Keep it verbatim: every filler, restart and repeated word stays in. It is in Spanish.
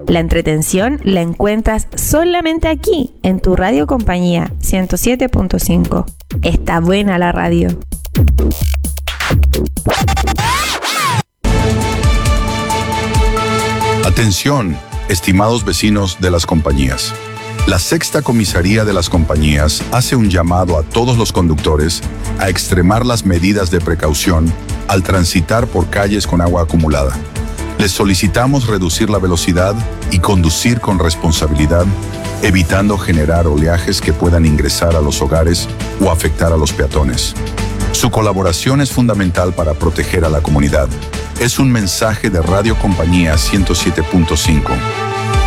La entretención la encuentras solamente aquí, en tu Radio Compañía ciento siete punto cinco. Está buena la radio. Atención, estimados vecinos de las compañías. La Sexta Comisaría de las Compañías hace un llamado a todos los conductores a extremar las medidas de precaución al transitar por calles con agua acumulada. Les solicitamos reducir la velocidad y conducir con responsabilidad, evitando generar oleajes que puedan ingresar a los hogares o afectar a los peatones. Su colaboración es fundamental para proteger a la comunidad. Es un mensaje de Radio Compañía ciento siete punto cinco.